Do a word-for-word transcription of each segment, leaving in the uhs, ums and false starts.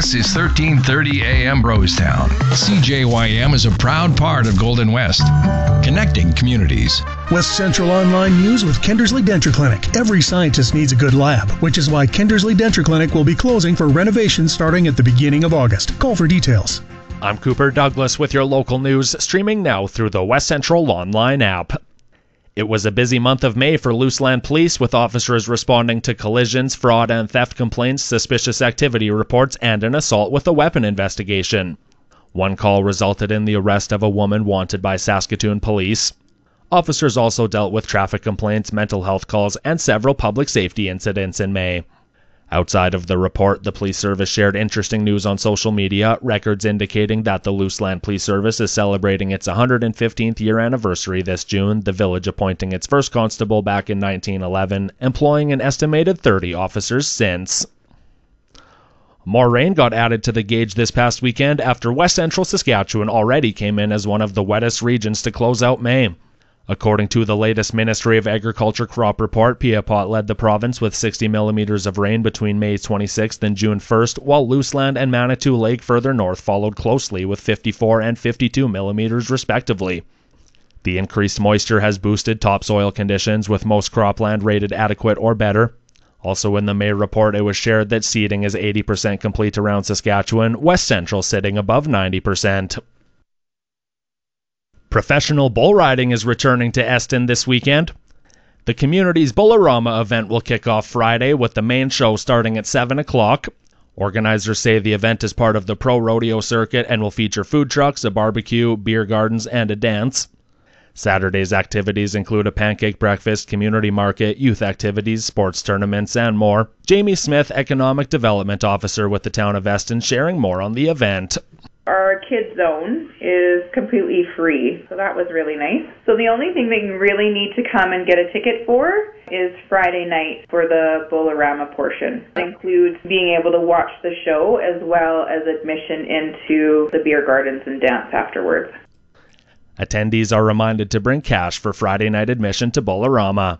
This is thirteen thirty A M Rosetown. C J Y M is a proud part of Golden West, connecting communities. West Central Online News with Kindersley Denture Clinic. Every scientist needs a good lab, which is why Kindersley Denture Clinic will be closing for renovation starting at the beginning of August. Call for details. I'm Cooper Douglas with your local news, streaming now through the West Central Online app. It was a busy month of May for Luseland Police, with officers responding to collisions, fraud and theft complaints, suspicious activity reports, and an assault with a weapon investigation. One call resulted in the arrest of a woman wanted by Saskatoon Police. Officers also dealt with traffic complaints, mental health calls, and several public safety incidents in May. Outside of the report, the police service shared interesting news on social media, records indicating that the Luseland Police Service is celebrating its one hundred fifteenth year anniversary this June, the village appointing its first constable back in nineteen eleven, employing an estimated thirty officers since. More rain got added to the gauge this past weekend after West Central Saskatchewan already came in as one of the wettest regions to close out May. According to the latest Ministry of Agriculture crop report, Piapot led the province with sixty millimeters of rain between May twenty-sixth and June first, while Luseland and Manitou Lake further north followed closely with fifty-four and fifty-two millimeters respectively. The increased moisture has boosted topsoil conditions, with most cropland rated adequate or better. Also in the May report, it was shared that seeding is eighty percent complete around Saskatchewan, West Central sitting above ninety percent. Professional bull riding is returning to Eston this weekend. The community's Bullarama event will kick off Friday, with the main show starting at seven o'clock. Organizers say the event is part of the pro rodeo circuit and will feature food trucks, a barbecue, beer gardens, and a dance. Saturday's activities include a pancake breakfast, community market, youth activities, sports tournaments, and more. Jamie Smith, Economic Development Officer with the town of Eston, sharing more on the event. Our kids zone is completely free, so that was really nice. So the only thing that you really need to come and get a ticket for is Friday night for the Bullarama portion. It includes being able to watch the show as well as admission into the beer gardens and dance afterwards. Attendees are reminded to bring cash for Friday night admission to Bullarama.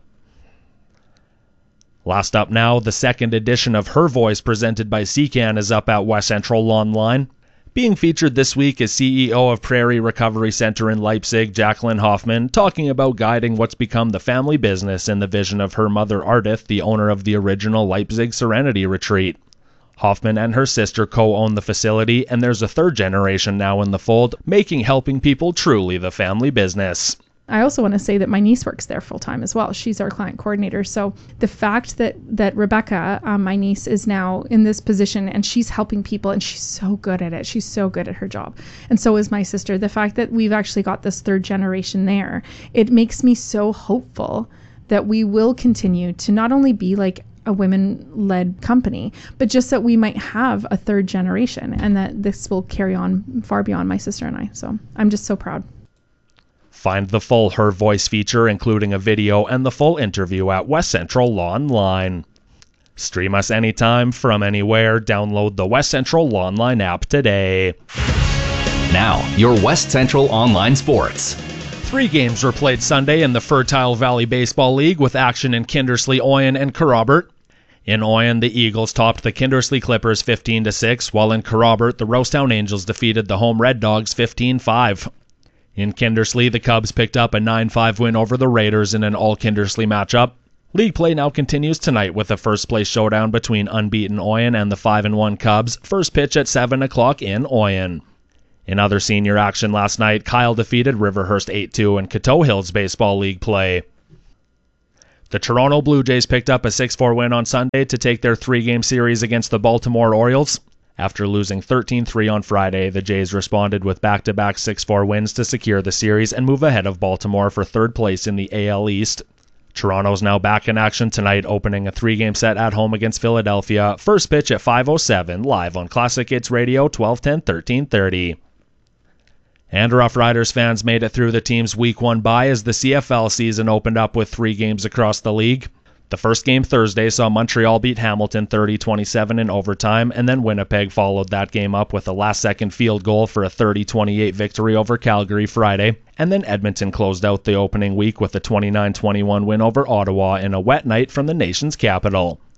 Last up now, the second edition of Her Voice presented by C C A N is up at West Central Online. Being featured this week is C E O of Prairie Recovery Center in Leipzig, Jacqueline Hoffman, talking about guiding what's become the family business in the vision of her mother Ardith, the owner of the original Leipzig Serenity Retreat. Hoffman and her sister co-own the facility, and there's a third generation now in the fold, making helping people truly the family business. I also want to say that my niece works there full time as well. She's our client coordinator. So the fact that, that Rebecca, um, my niece, is now in this position and she's helping people and she's so good at it. She's so good at her job. And so is my sister. The fact that we've actually got this third generation there, it makes me so hopeful that we will continue to not only be like a women-led company, but just that we might have a third generation and that this will carry on far beyond my sister and I. So I'm just so proud. Find the full Her Voice feature, including a video and the full interview, at West Central Online. Stream us anytime, from anywhere. Download the West Central Online app today. Now, your West Central Online sports. Three games were played Sunday in the Fertile Valley Baseball League, with action in Kindersley, Oyen, and Kerrobert. In Oyen, the Eagles topped the Kindersley Clippers fifteen to six, while in Kerrobert, the Rosetown Angels defeated the home Red Dogs fifteen five. In Kindersley, the Cubs picked up a nine five win over the Raiders in an all-Kindersley matchup. League play now continues tonight with a first-place showdown between unbeaten Oyen and the five and one Cubs, first pitch at seven o'clock in Oyen. In other senior action last night, Kyle defeated Riverhurst eight two in Coteau Hills Baseball League play. The Toronto Blue Jays picked up a six four win on Sunday to take their three-game series against the Baltimore Orioles. After losing thirteen three on Friday, the Jays responded with back-to-back six four wins to secure the series and move ahead of Baltimore for third place in the A L East. Toronto's now back in action tonight, opening a three-game set at home against Philadelphia. First pitch at five oh seven, live on Classic Hits Radio, twelve ten, thirteen thirty. And Rough Riders fans made it through the team's Week one bye as the C F L season opened up with three games across the league. The first game Thursday saw Montreal beat Hamilton thirty twenty-seven in overtime, and then Winnipeg followed that game up with a last-second field goal for a thirty twenty-eight victory over Calgary Friday, and then Edmonton closed out the opening week with a twenty-nine twenty-one win over Ottawa in a wet night from the nation's capital.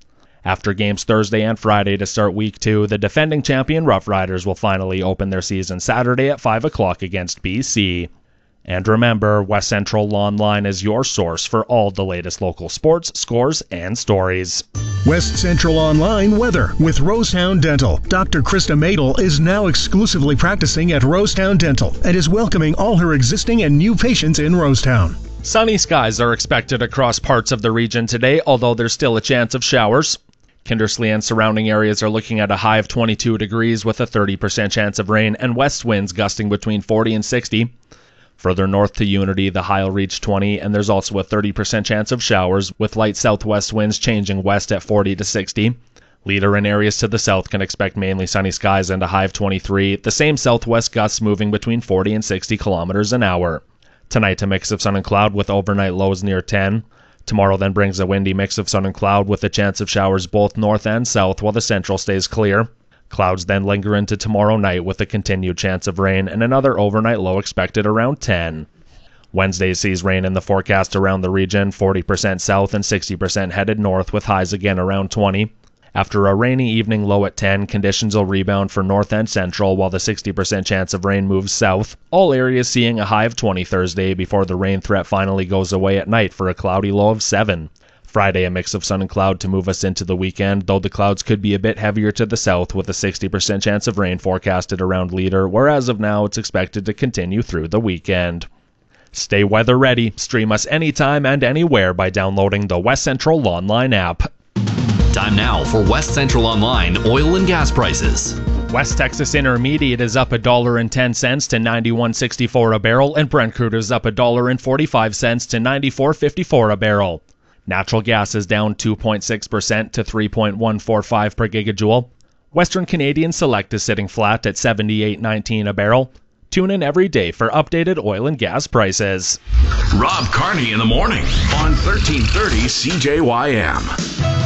After games Thursday and Friday to start week two, the defending champion Rough Riders will finally open their season Saturday at five o'clock against B C. And remember, West Central Online is your source for all the latest local sports, scores, and stories. West Central Online weather with Rosetown Dental. Doctor Krista Madel is now exclusively practicing at Rosetown Dental and is welcoming all her existing and new patients in Rosetown. Sunny skies are expected across parts of the region today, although there's still a chance of showers. Kindersley and surrounding areas are looking at a high of twenty-two degrees with a thirty percent chance of rain and west winds gusting between forty and sixty. Further north to Unity, the high will reach twenty, and there's also a thirty percent chance of showers, with light southwest winds changing west at forty to sixty. Leader and areas to the south can expect mainly sunny skies and a high of twenty-three, the same southwest gusts moving between forty and sixty kilometers an hour. Tonight, a mix of sun and cloud with overnight lows near ten. Tomorrow then brings a windy mix of sun and cloud with a chance of showers both north and south while the central stays clear. Clouds then linger into tomorrow night with a continued chance of rain and another overnight low expected around ten. Wednesday sees rain in the forecast around the region, forty percent south and sixty percent headed north with highs again around twenty. After a rainy evening low at ten, conditions will rebound for north and central while the sixty percent chance of rain moves south. All areas seeing a high of twenty Thursday before the rain threat finally goes away at night for a cloudy low of seven. Friday, a mix of sun and cloud to move us into the weekend, though the clouds could be a bit heavier to the south with a sixty percent chance of rain forecasted around Leader, where as of now it's expected to continue through the weekend. Stay weather ready. Stream us anytime and anywhere by downloading the West Central Online app. Time now for West Central Online oil and gas prices. West Texas Intermediate is up one dollar and ten cents to ninety-one sixty-four a barrel, and Brent crude is up one dollar and forty-five cents to ninety-four fifty-four a barrel. Natural gas is down two point six percent to three point one four five per gigajoule. Western Canadian Select is sitting flat at seventy-eight nineteen a barrel. Tune in every day for updated oil and gas prices. Rob Carney in the morning on thirteen thirty C J Y M.